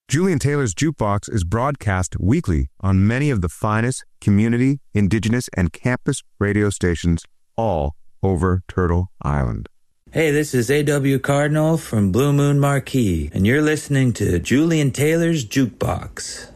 Julian Taylor's Jukebox is broadcast weekly on many of the finest community, indigenous, and campus radio stations all over Turtle Island. Hey, this is A.W. Cardinal from Blue Moon Marquee, and you're listening to Julian Taylor's Jukebox.